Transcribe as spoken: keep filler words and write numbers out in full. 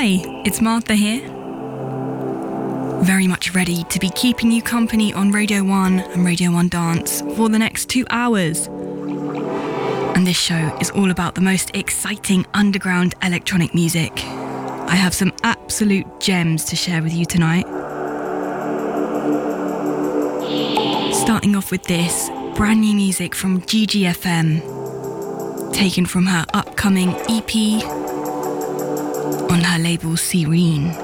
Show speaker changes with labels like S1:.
S1: Hi, it's Martha here. Very much ready to be keeping you company on Radio one and Radio one Dance for the next two hours. And this show is all about the most exciting underground electronic music. I have some absolute gems to share with you tonight. Starting off with this, brand new music from G G F M, taken from her upcoming E P on her label Serene.